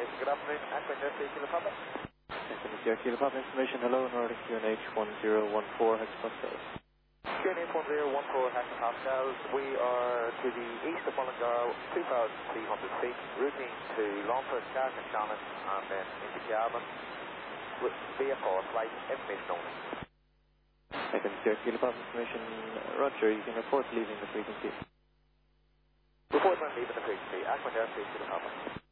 information. Good afternoon. Aqua Jersey, Kilo Papa. Kilo Papa information. Hello, Nordic QNH 1014 hectopascals. QNH 1014 hectopascals. We are to the east of Mullingar, 2,300 feet, routing to Longford, Carrick and Shannon, and then into Cavan. With VFR flight information only. Kilo Papa information. Roger, you can report leaving the frequency. Report when leaving the frequency. Aqua Jersey, Kilo Papa.